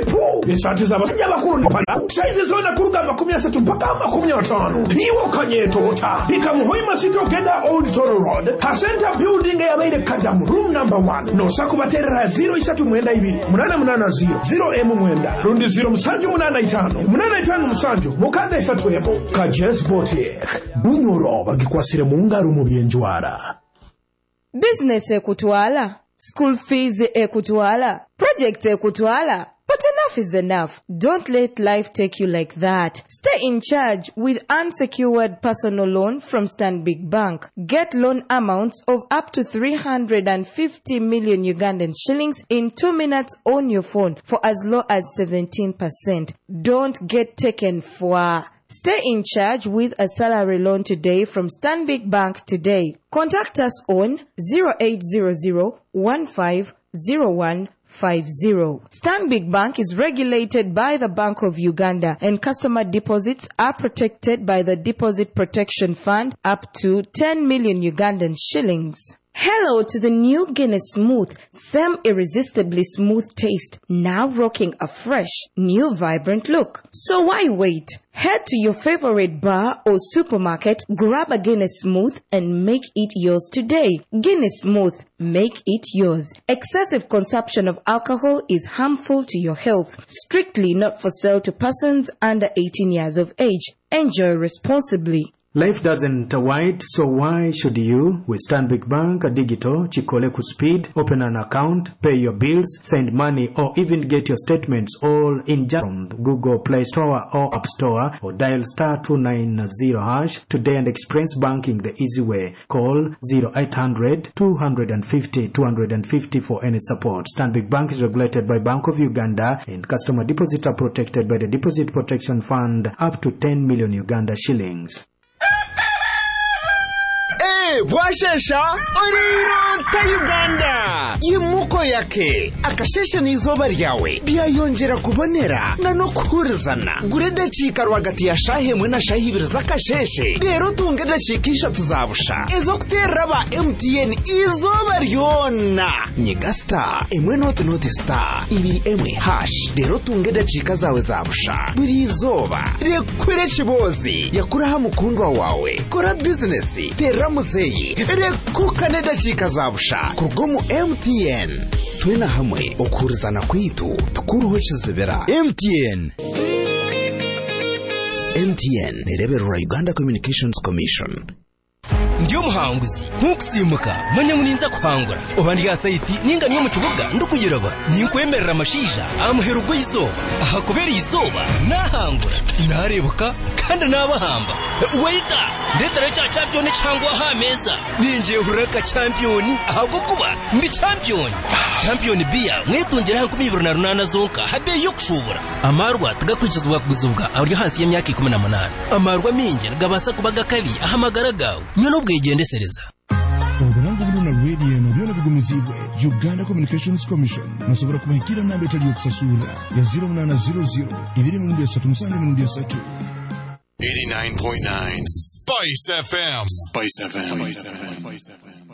Ishati z'abasajja bakuru n'ipantaro size zona kuruga 30 mpaka 50 iwo kanyetota ikamuhoima sito genda Old Toro Road ha center building yabaire Kadamu room number 1 no sakubaterera 0322 880 0M rundi 0785 855 mukande 3 ka Jazz Boutique bunyoro bagikwasire mu ngaro mu byenjwara. Business ekutwala, school fees ekutwala, project ekutwala. But enough is enough. Don't let life take you like that. Stay in charge with unsecured personal loan from Stanbic Bank. Get loan amounts of up to 350 million Ugandan shillings in 2 minutes on your phone for as low as 17%. Don't get taken for. Stay in charge with a salary loan today from Stanbic Bank today. Contact us on 0800 150150. Stanbic Bank is regulated by the Bank of Uganda, and customer deposits are protected by the Deposit Protection Fund up to 10 million Ugandan shillings. Hello to the new Guinness Smooth, them irresistibly smooth taste, now rocking a fresh, new vibrant look. So why wait? Head to your favorite bar or supermarket, grab a Guinness Smooth and make it yours today. Guinness Smooth, make it yours. Excessive consumption of alcohol is harmful to your health. Strictly not for sale to persons under 18 years of age. Enjoy responsibly. Life doesn't wait, so why should you? With Stanbic Bank Digital, Chikole ku speed, open an account, pay your bills, send money, or even get your statements all in just from Google Play Store or App Store, or dial *290# today and experience banking the easy way. Call 0800 250 250 for any support. Stanbic Bank is regulated by Bank of Uganda, and customer deposits are protected by the Deposit Protection Fund up to 10 million Uganda shillings. Bwashesha oriro ta Uganda yimuko yake akashesha n'izoba ryawe byayongera kubonera na no kuhurizana gurede cika rwagati ya shahe mwe na shahi ibiri zakasheshe rero tungede cikisha tuzabusha ezo kuteraba MTN izoba ryona nyigasta emwe note star ibiri emwe hash rero tungede cika zawe zabusha buri izoba rekwere kibozi yakuraha mukundwa wawe kora business teramuze rekuka nedakika zabusha kurgomu MTN twena hamwe okurizana kwitu tukuruho kizibera MTN nereberera Uganda Communications Commission. Ndiyo muhanguzi nkukusimuka manya muninza kuhangura obandi ya site ninga niyo mucubuga ndukuyiraba ninkwemerera amashija amuherugo izoba aha kubera izoba nahangura narebuka kandi nabahamba waita ndetera cha champion cyangwa ha meza ninje huraka champion ahubwo kuba ndi champion bia mwitongera hanku 2028 zonka habe yo kushubura amarwa tugakurikizwa kuzubwa abari hasi y'imyaka 18 amarwa minje gabasa kubaga kabi ahamagara gawe nyono bwegendesereza oburango buluna radio no byona bigumizibwe Uganda Communications Commission nasobora kubahikira namba etali yokusasula ya 0800 237 89.9 Spice FM.